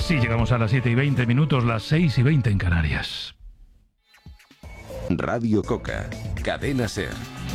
Sí, llegamos a las 7:20, las 6:20 en Canarias. Radio Coca, Cadena SER.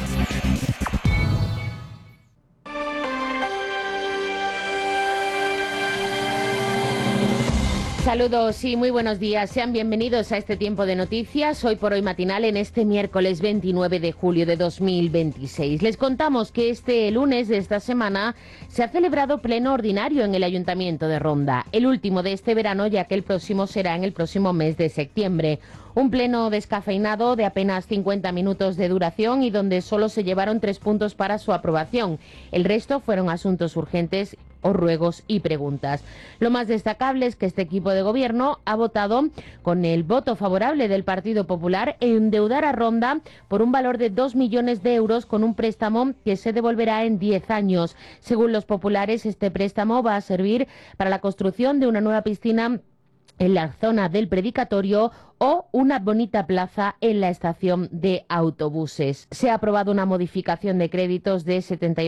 Saludos y muy buenos días. Sean bienvenidos a este tiempo de noticias, hoy por hoy matinal, en este miércoles 29 de julio de 2026. Les contamos que este lunes de esta semana se ha celebrado pleno ordinario en el Ayuntamiento de Ronda, el último de este verano, ya que el próximo será en el próximo mes de septiembre. Un pleno descafeinado de apenas 50 minutos de duración y donde solo se llevaron 3 puntos para su aprobación. El resto fueron asuntos urgentes o ruegos y preguntas. Lo más destacable es que este equipo de gobierno ha votado con el voto favorable del Partido Popular endeudar a Ronda por un valor de 2 millones de euros con un préstamo que se devolverá en 10 años. Según los populares, este préstamo va a servir para la construcción de una nueva piscina en la zona del Predicatorio o una bonita plaza en la estación de autobuses. Se ha aprobado una modificación de créditos de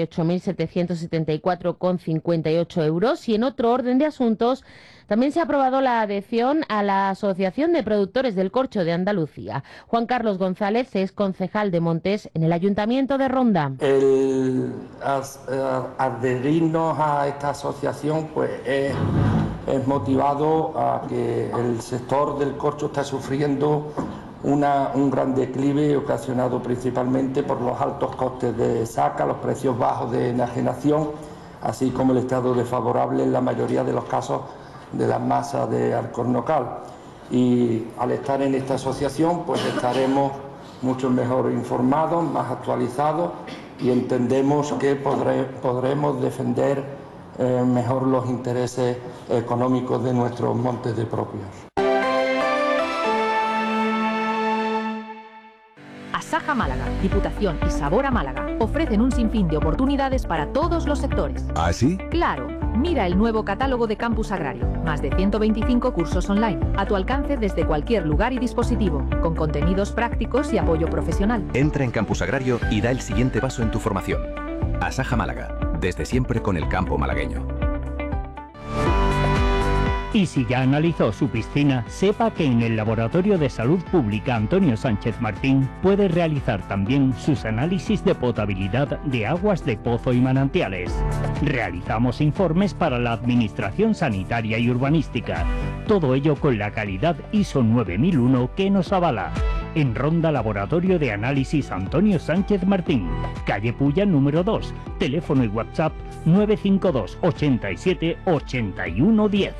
78.774,58 euros y en otro orden de asuntos también se ha aprobado la adhesión a la Asociación de Productores del Corcho de Andalucía. Juan Carlos González es concejal de Montes en el Ayuntamiento de Ronda. El adherirnos a esta asociación pues es motivado a que el sector del corcho está sufriendo un gran declive ocasionado principalmente por los altos costes de saca, los precios bajos de enajenación, así como el estado desfavorable en la mayoría de los casos de las masas de alcornocal. Y al estar en esta asociación pues estaremos mucho mejor informados, más actualizados y entendemos que podremos defender mejor los intereses económicos de nuestros montes de propios. Asaja Málaga, Diputación y Sabor a Málaga ofrecen un sinfín de oportunidades para todos los sectores. ¿Ah, sí? ¡Claro! Mira el nuevo catálogo de Campus Agrario. Más de 125 cursos online, a tu alcance desde cualquier lugar y dispositivo, con contenidos prácticos y apoyo profesional. Entra en Campus Agrario y da el siguiente paso en tu formación. Asaja Málaga, desde siempre con el campo malagueño. Y si ya analizó su piscina, sepa que en el Laboratorio de Salud Pública Antonio Sánchez Martín puede realizar también sus análisis de potabilidad de aguas de pozo y manantiales. Realizamos informes para la Administración Sanitaria y Urbanística. Todo ello con la calidad ISO 9001 que nos avala. En Ronda, Laboratorio de Análisis Antonio Sánchez Martín, calle Puya número 2, teléfono y WhatsApp 952 87 81 10.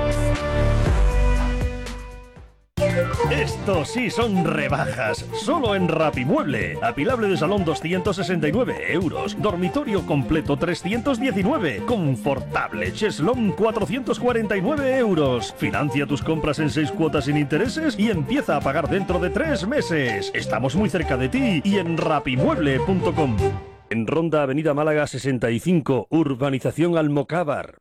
Estos sí son rebajas, solo en Rapimueble. Apilable de salón 269 euros, dormitorio completo 319, confortable cheslón 449 euros. Financia tus compras en 6 cuotas sin intereses y empieza a pagar dentro de 3 meses. Estamos muy cerca de ti y en rapimueble.com. En Ronda, Avenida Málaga 65, Urbanización Almocávar.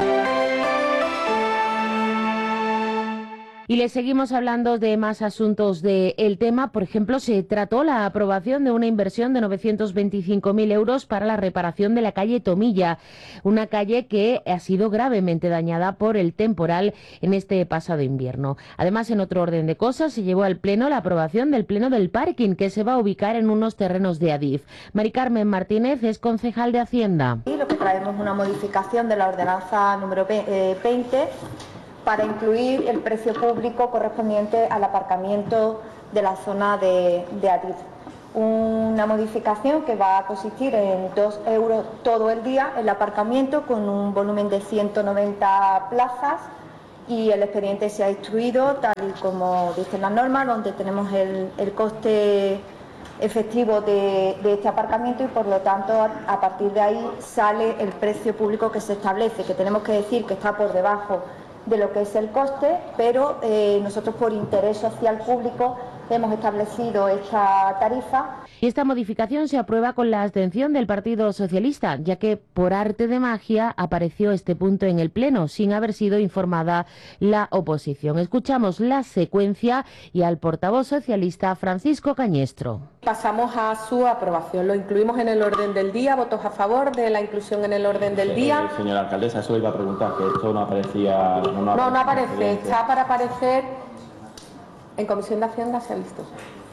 Y les seguimos hablando de más asuntos del tema. Por ejemplo, se trató la aprobación de una inversión de 925.000 euros para la reparación de la calle Tomilla, una calle que ha sido gravemente dañada por el temporal en este pasado invierno. Además, en otro orden de cosas, se llevó al Pleno la aprobación del Pleno del Parking, que se va a ubicar en unos terrenos de Adif. Mari Carmen Martínez es concejal de Hacienda. Y lo que traemos es una modificación de la ordenanza número 20 para incluir el precio público correspondiente al aparcamiento de la zona de Adif. Una modificación que va a consistir en 2 euros todo el día el aparcamiento con un volumen de 190 plazas y el expediente se ha instruido tal y como dicen las normas, donde tenemos el coste efectivo de este aparcamiento y por lo tanto a partir de ahí sale el precio público que se establece, que tenemos que decir que está por debajo de lo que es el coste, pero nosotros por interés social público hemos establecido esta tarifa. Y esta modificación se aprueba con la abstención del Partido Socialista, ya que por arte de magia apareció este punto en el Pleno, sin haber sido informada la oposición. Escuchamos la secuencia y al portavoz socialista Francisco Cañestro. Pasamos a su aprobación. Lo incluimos en el orden del día. ¿Votos a favor de la inclusión en el orden del día? Señora alcaldesa, eso iba a preguntar, que esto no aparecía... No aparece. Está para aparecer en Comisión de Hacienda, se ha visto.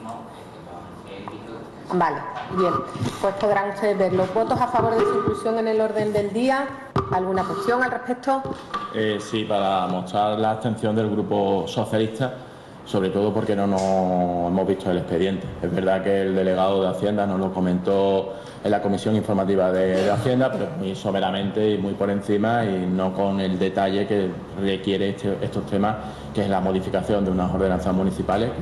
Vale, bien. Pues podrán ustedes ver los votos a favor de su inclusión en el orden del día. ¿Alguna cuestión al respecto? Sí, para mostrar la abstención del Grupo Socialista, sobre todo porque no nos hemos visto el expediente. Es verdad que el delegado de Hacienda nos lo comentó en la comisión informativa de Hacienda, pero muy someramente y muy por encima y no con el detalle que requiere estos temas, que es la modificación de unas ordenanzas municipales.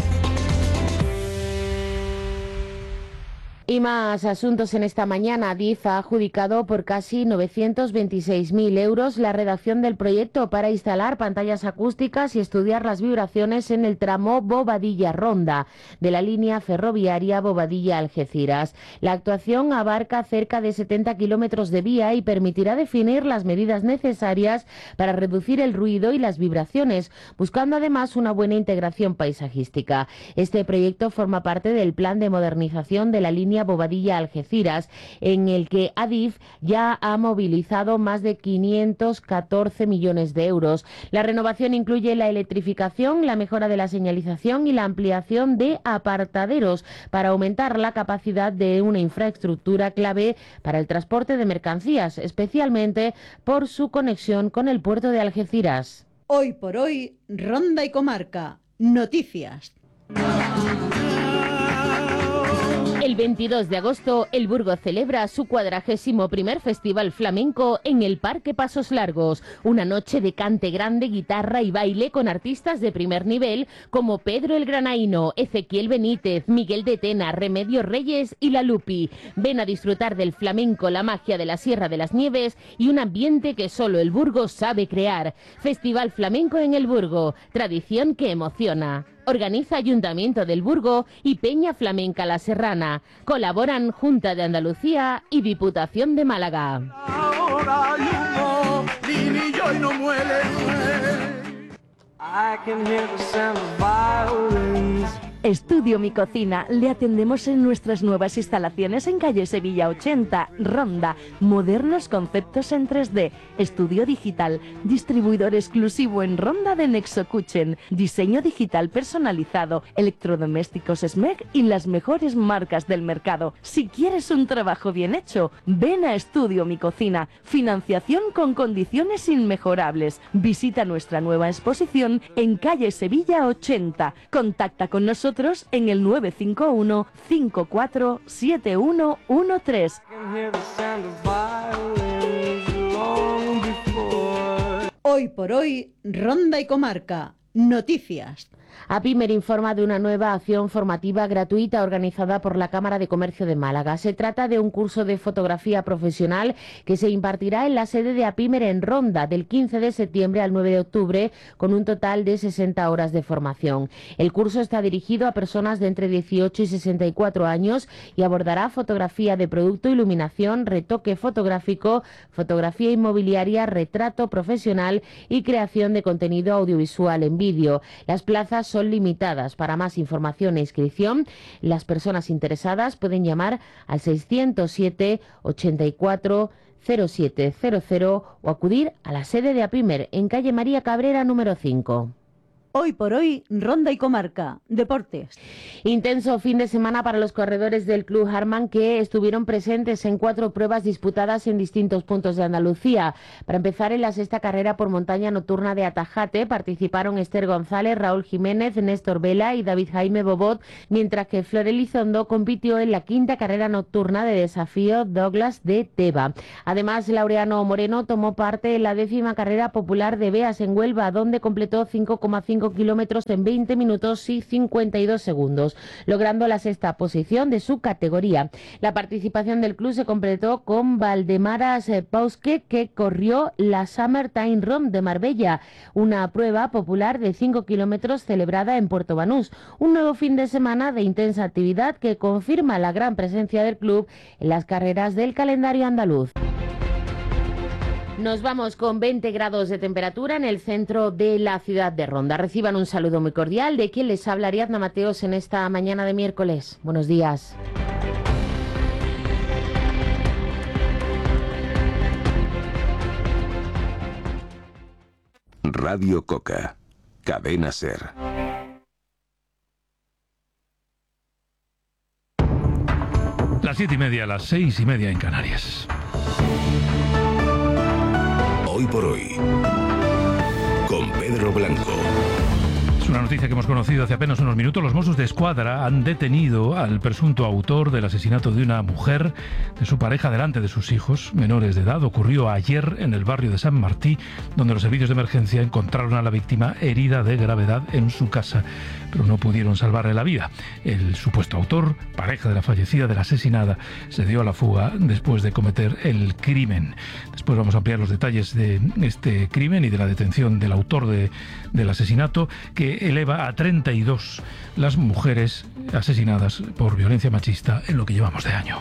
Y más asuntos en esta mañana. Adif ha adjudicado por casi 926.000 euros la redacción del proyecto para instalar pantallas acústicas y estudiar las vibraciones en el tramo Bobadilla-Ronda de la línea ferroviaria Bobadilla-Algeciras. La actuación abarca cerca de 70 kilómetros de vía y permitirá definir las medidas necesarias para reducir el ruido y las vibraciones, buscando además una buena integración paisajística. Este proyecto forma parte del plan de modernización de la línea Bobadilla-Algeciras, en el que Adif ya ha movilizado más de 514 millones de euros. La renovación incluye la electrificación, la mejora de la señalización y la ampliación de apartaderos para aumentar la capacidad de una infraestructura clave para el transporte de mercancías, especialmente por su conexión con el puerto de Algeciras. Hoy por hoy, Ronda y Comarca. Noticias. El 22 de agosto, el Burgo celebra su 41º Festival Flamenco en el Parque Pasos Largos. Una noche de cante grande, guitarra y baile con artistas de primer nivel como Pedro el Granaíno, Ezequiel Benítez, Miguel de Tena, Remedios Reyes y La Lupi. Ven a disfrutar del flamenco, la magia de la Sierra de las Nieves y un ambiente que solo el Burgo sabe crear. Festival Flamenco en el Burgo, tradición que emociona. Organiza Ayuntamiento del Burgo y Peña Flamenca La Serrana. Colaboran Junta de Andalucía y Diputación de Málaga. Estudio Mi Cocina. Le atendemos en nuestras nuevas instalaciones en calle Sevilla 80, Ronda. Modernos conceptos en 3D. Estudio digital. Distribuidor exclusivo en Ronda de Nexo Kitchen. Diseño digital personalizado. Electrodomésticos SMEG y las mejores marcas del mercado. Si quieres un trabajo bien hecho, ven a Estudio Mi Cocina. Financiación con condiciones inmejorables. Visita nuestra nueva exposición en calle Sevilla 80. Contacta con nosotros en el 951 54 7113. Hoy por hoy, Ronda y Comarca. Noticias. APIMER informa de una nueva acción formativa gratuita organizada por la Cámara de Comercio de Málaga. Se trata de un curso de fotografía profesional que se impartirá en la sede de APIMER en Ronda del 15 de septiembre al 9 de octubre con un total de 60 horas de formación. El curso está dirigido a personas de entre 18 y 64 años y abordará fotografía de producto, iluminación, retoque fotográfico, fotografía inmobiliaria, retrato profesional y creación de contenido audiovisual en vídeo. Las plazas son limitadas. Para más información e inscripción, las personas interesadas pueden llamar al 607 84 0700 o acudir a la sede de APIMER en calle María Cabrera número 5. Hoy por hoy, Ronda y Comarca. Deportes. Intenso fin de semana para los corredores del Club Harman, que estuvieron presentes en 4 pruebas disputadas en distintos puntos de Andalucía. Para empezar, en la 6ª carrera por montaña nocturna de Atajate participaron Esther González, Raúl Jiménez, Néstor Vela y David Jaime Bobot, mientras que Flor Elizondo compitió en la 5ª carrera nocturna de desafío Douglas de Teba. Además, Laureano Moreno tomó parte en la 10ª carrera popular de Beas en Huelva, donde completó 5,5 5 kilómetros en 20 minutos y 52 segundos, logrando la sexta posición de su categoría. La participación del club se completó con Valdemaras Pausque, que corrió la Summertime Run de Marbella, una prueba popular de 5 kilómetros celebrada en Puerto Banús. Un nuevo fin de semana de intensa actividad que confirma la gran presencia del club en las carreras del calendario andaluz. Nos vamos con 20 grados de temperatura en el centro de la ciudad de Ronda. Reciban un saludo muy cordial de quien les habla, Ariadna Mateos, en esta mañana de miércoles. Buenos días. Radio Coca. Cadena SER. Las 7:30, las 6:30 en Canarias. Hoy por hoy, con Pedro Blanco. Es una noticia que hemos conocido hace apenas unos minutos. Los Mossos de Escuadra han detenido al presunto autor del asesinato de una mujer, de su pareja, delante de sus hijos menores de edad. Ocurrió ayer en el barrio de San Martí, donde los servicios de emergencia encontraron a la víctima herida de gravedad en su casa, pero no pudieron salvarle la vida. El supuesto autor, pareja de la fallecida, de la asesinada, se dio a la fuga después de cometer el crimen. Después vamos a ampliar los detalles de este crimen y de la detención del autor del asesinato, que eleva a 32 las mujeres asesinadas por violencia machista en lo que llevamos de año.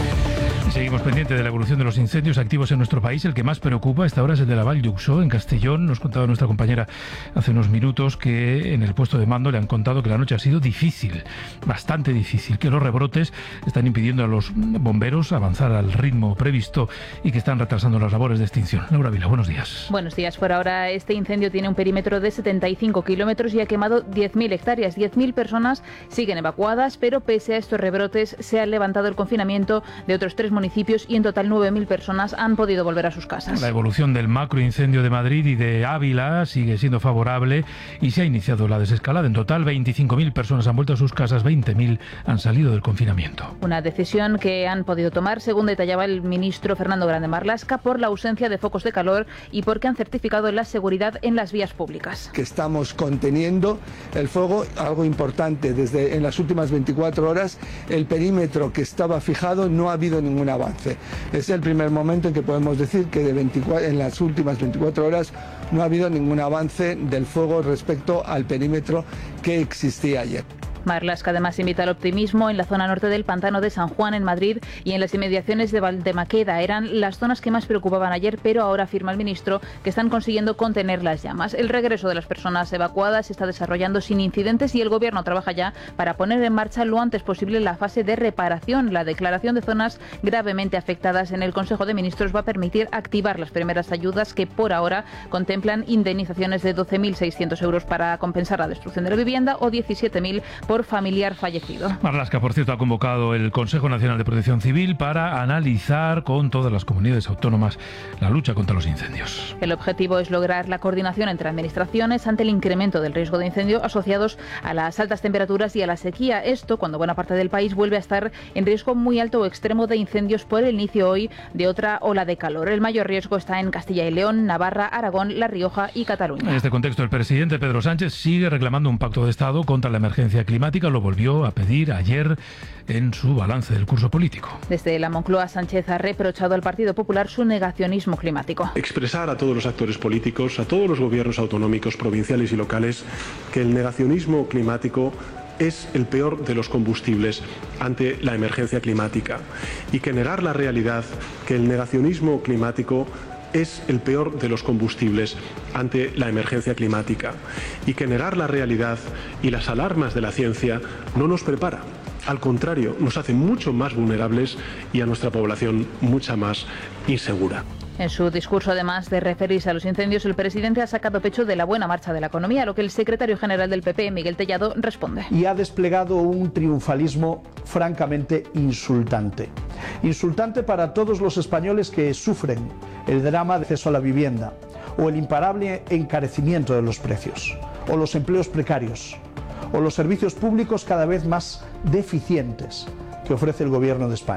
Y seguimos pendientes de la evolución de los incendios activos en nuestro país. El que más preocupa a esta hora es el de la Vall d'Uixó, en Castellón. Nos contaba nuestra compañera hace unos minutos que en el puesto de mando le han contado que la noche ha sido difícil, bastante difícil, que los rebrotes están impidiendo a los bomberos avanzar al ritmo previsto y que están retrasando las labores de extinción. Laura Vila, buenos días. Buenos días. Por ahora este incendio tiene un perímetro de 75 kilómetros y ha quemado 10.000 hectáreas. 10.000 personas siguen evacuadas, pero pese a estos rebrotes se ha levantado el confinamiento de otros 3 municipios y en total 9.000 personas han podido volver a sus casas. La evolución del macroincendio de Madrid y de Ávila sigue siendo favorable y se ha iniciado la desescalada. En total 25.000 personas han vuelto a sus casas, 20.000 han salido del confinamiento. Una decisión que han podido tomar, según detallaba el ministro Fernando Grande Marlaska, por la ausencia de focos de calor y porque han certificado la seguridad en las vías públicas. Que estamos conteniendo el fuego, algo importante, desde en las últimas 24 horas el perímetro que estaba fijado no ha habido ningún avance. Es el primer momento en que podemos decir que en las últimas 24 horas no ha habido ningún avance del fuego respecto al perímetro que existía ayer. Marlaska además invita al optimismo en la zona norte del pantano de San Juan, en Madrid, y en las inmediaciones de Valdemaqueda. Eran las zonas que más preocupaban ayer, pero ahora afirma el ministro que están consiguiendo contener las llamas. El regreso de las personas evacuadas se está desarrollando sin incidentes y el gobierno trabaja ya para poner en marcha lo antes posible la fase de reparación. La declaración de zonas gravemente afectadas en el Consejo de Ministros va a permitir activar las primeras ayudas que por ahora contemplan indemnizaciones de 12.600 euros para compensar la destrucción de la vivienda o 17.000 por familiar fallecido. Marlaska, por cierto, ha convocado el Consejo Nacional de Protección Civil para analizar con todas las comunidades autónomas la lucha contra los incendios. El objetivo es lograr la coordinación entre administraciones ante el incremento del riesgo de incendio asociados a las altas temperaturas y a la sequía. Esto cuando buena parte del país vuelve a estar en riesgo muy alto o extremo de incendios por el inicio hoy de otra ola de calor. El mayor riesgo está en Castilla y León, Navarra, Aragón, La Rioja y Cataluña. En este contexto, el presidente Pedro Sánchez sigue reclamando un pacto de Estado contra la emergencia climática. Lo volvió a pedir ayer en su balance del curso político. Desde la Moncloa, Sánchez ha reprochado al Partido Popular su negacionismo climático. Expresar a todos los actores políticos, a todos los gobiernos autonómicos, provinciales y locales, que el negacionismo climático es el peor de los combustibles ante la emergencia climática y que negar la realidad, que el negacionismo climático es el peor de los combustibles ante la emergencia climática y que negar la realidad y las alarmas de la ciencia no nos prepara. Al contrario, nos hace mucho más vulnerables y a nuestra población mucha más insegura. En su discurso, además de referirse a los incendios, el presidente ha sacado pecho de la buena marcha de la economía, a lo que el secretario general del PP, Miguel Tellado, responde. Y ha desplegado un triunfalismo francamente insultante. Insultante para todos los españoles que sufren el drama de acceso a la vivienda, o el imparable encarecimiento de los precios, o los empleos precarios, o los servicios públicos cada vez más deficientes que ofrece el Gobierno de España.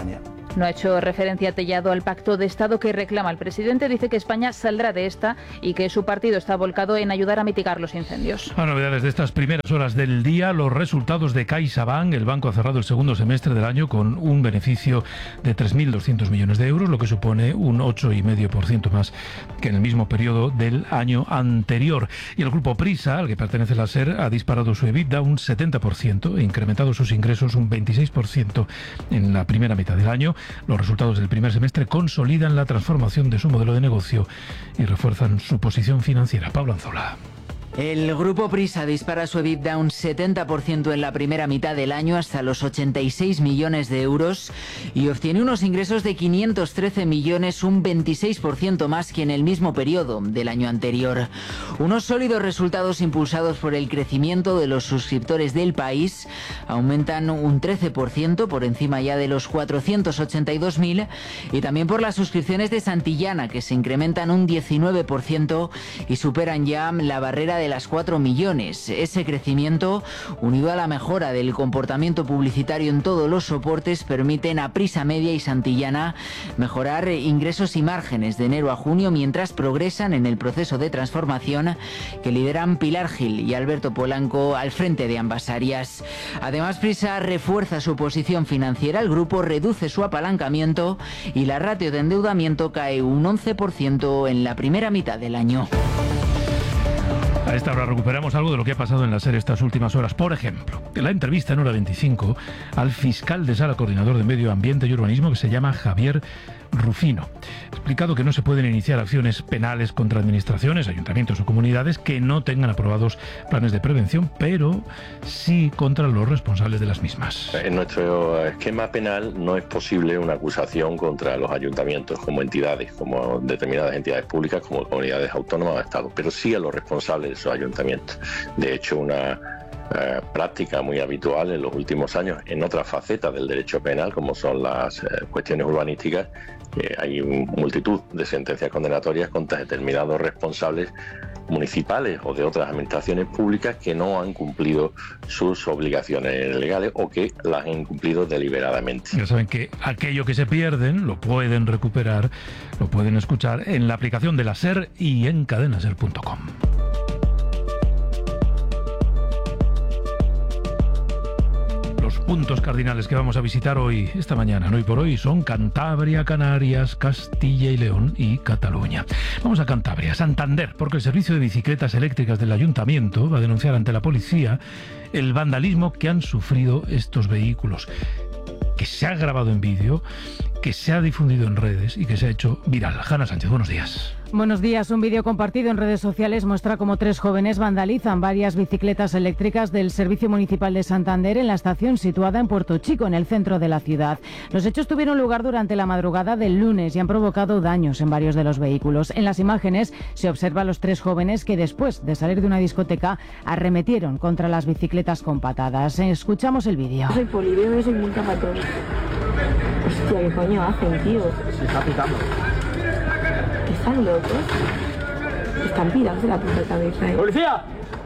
No ha hecho referencia Tellado al pacto de Estado que reclama el presidente. Dice que España saldrá de esta y que su partido está volcado en ayudar a mitigar los incendios. A novedades de estas primeras horas del día, los resultados de CaixaBank. El banco ha cerrado el segundo semestre del año con un beneficio de 3.200 millones de euros, lo que supone un 8,5% más que en el mismo periodo del año anterior. Y el grupo Prisa, al que pertenece la SER, ha disparado su EBITDA un 70% e incrementado sus ingresos un 26% en la primera mitad del año. Los resultados del primer semestre consolidan la transformación de su modelo de negocio y refuerzan su posición financiera. Pablo Anzola. El grupo Prisa dispara su EBITDA un 70% en la primera mitad del año hasta los 86 millones de euros y obtiene unos ingresos de 513 millones, un 26% más que en el mismo periodo del año anterior. Unos sólidos resultados impulsados por el crecimiento de los suscriptores del país aumentan un 13% por encima ya de los 482.000 y también por las suscripciones de Santillana, que se incrementan un 19% y superan ya la barrera de las 4 millones. Ese crecimiento, unido a la mejora del comportamiento publicitario en todos los soportes, permiten a Prisa Media y Santillana mejorar ingresos y márgenes de enero a junio, mientras progresan en el proceso de transformación que lideran Pilar Gil y Alberto Polanco al frente de ambas áreas. Además, Prisa refuerza su posición financiera, el grupo reduce su apalancamiento y la ratio de endeudamiento cae un 11% en la primera mitad del año. A esta hora recuperamos algo de lo que ha pasado en la SER estas últimas horas. Por ejemplo, la entrevista en Hora 25 al fiscal de sala coordinador de Medio Ambiente y Urbanismo, que se llama Javier Rufino. Ha explicado que no se pueden iniciar acciones penales contra administraciones, ayuntamientos o comunidades que no tengan aprobados planes de prevención, pero sí contra los responsables de las mismas. En nuestro esquema penal no es posible una acusación contra los ayuntamientos como entidades, como determinadas entidades públicas, como comunidades autónomas o Estado, pero sí a los responsables de esos ayuntamientos. De hecho, una práctica muy habitual en los últimos años en otras facetas del derecho penal, como son las cuestiones urbanísticas, hay multitud de sentencias condenatorias contra determinados responsables municipales o de otras administraciones públicas que no han cumplido sus obligaciones legales o que las han incumplido deliberadamente. Ya saben que aquello que se pierden lo pueden recuperar, lo pueden escuchar en la aplicación de la SER y en cadenaser.com. Los puntos cardinales que vamos a visitar hoy, esta mañana, hoy por hoy, son Cantabria, Canarias, Castilla y León y Cataluña. Vamos a Cantabria, Santander, porque el servicio de bicicletas eléctricas del ayuntamiento va a denunciar ante la policía el vandalismo que han sufrido estos vehículos, que se ha grabado en vídeo, que se ha difundido en redes y que se ha hecho viral. Hanna Sánchez, buenos días. Buenos días. Un vídeo compartido en redes sociales muestra cómo 3 jóvenes vandalizan varias bicicletas eléctricas del Servicio Municipal de Santander en la estación situada en Puerto Chico, en el centro de la ciudad. Los hechos tuvieron lugar durante la madrugada del lunes y han provocado daños en varios de los vehículos. En las imágenes se observa a los 3 jóvenes que, después de salir de una discoteca, arremetieron contra las bicicletas con patadas. Escuchamos el vídeo. Soy Polibio y soy muy capatón. Hostia, ¿qué coño hacen, tío? Se está picando. ¿Están locos? Están pirados de la puta cabeza, ¿eh? ¡Policía!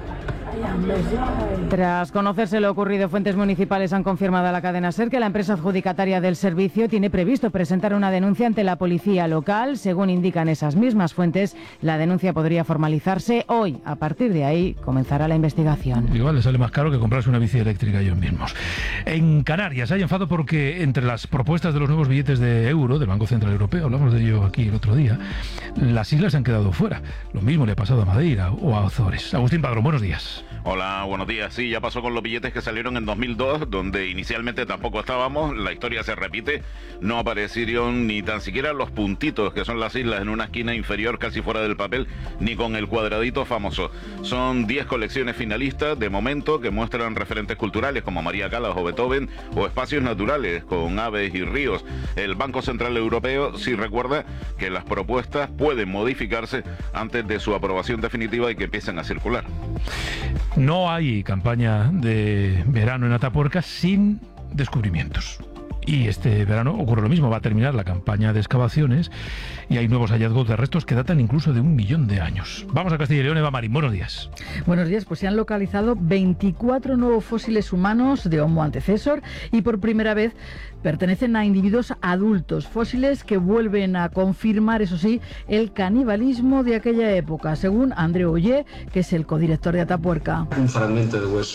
Tras conocerse lo ocurrido, fuentes municipales han confirmado a la cadena SER que la empresa adjudicataria del servicio tiene previsto presentar una denuncia ante la policía local. Según indican esas mismas fuentes, la denuncia podría formalizarse hoy. A partir de ahí comenzará la investigación. Igual le sale más caro que comprarse una bici eléctrica ellos mismos. En Canarias hay enfado porque entre las propuestas de los nuevos billetes de euro del Banco Central Europeo, hablamos de ello aquí el otro día, las islas se han quedado fuera. Lo mismo le ha pasado a Madeira o a Azores. Agustín Padrón, buenos días. Hola, buenos días. Sí, ya pasó con los billetes que salieron en 2002, donde inicialmente tampoco estábamos. La historia se repite. No aparecieron ni tan siquiera los puntitos, que son las islas, en una esquina inferior casi fuera del papel, ni con el cuadradito famoso. Son 10 colecciones finalistas de momento que muestran referentes culturales como María Callas o Beethoven, o espacios naturales con aves y ríos. El Banco Central Europeo sí recuerda que las propuestas pueden modificarse antes de su aprobación definitiva y que empiecen a circular. No hay campaña de verano en Atapuerca sin descubrimientos. Y este verano ocurre lo mismo, va a terminar la campaña de excavaciones y hay nuevos hallazgos de restos que datan incluso de 1 millón de años. Vamos a Castilla y León, Eva Marín, buenos días. Buenos días, pues se han localizado 24 nuevos fósiles humanos de Homo antecessor y por primera vez pertenecen a individuos adultos, fósiles que vuelven a confirmar, eso sí, el canibalismo de aquella época, según Andreu Ollé, que es el codirector de Atapuerca. Un fragmento de hueso